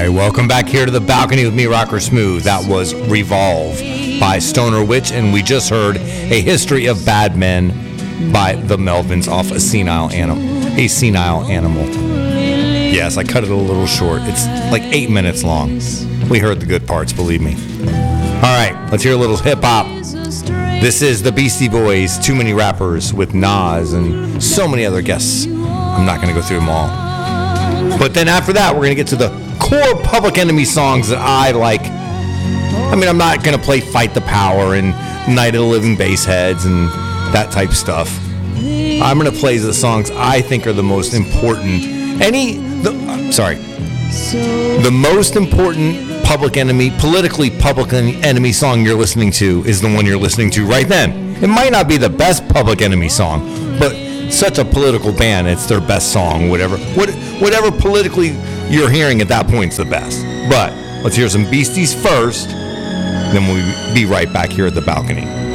right, welcome back here to the balcony with me, Rocker Smooth. That was Revolve by Stoner Witch, and we just heard A History of Bad Men by the Melvins off A Senile Animal. Yes, I cut it a little short. It's like 8 minutes long. We heard the good parts, believe me. All right, let's hear a little hip-hop. This is the Beastie Boys, Too Many Rappers, with Nas and so many other guests. I'm not going to go through them all. But then after that, we're going to get to the core Public Enemy songs that I like. I mean, I'm not going to play Fight the Power and Night of the Living Bassheads and that type of stuff. I'm going to play the songs I think are the most important. The most important politically Public Enemy song you're listening to is the one you're listening to right then. It might not be the best Public Enemy song, but such a political band, it's their best song, whatever politically you're hearing at that point's the best. But let's hear some Beasties first, then we'll be right back here at the balcony.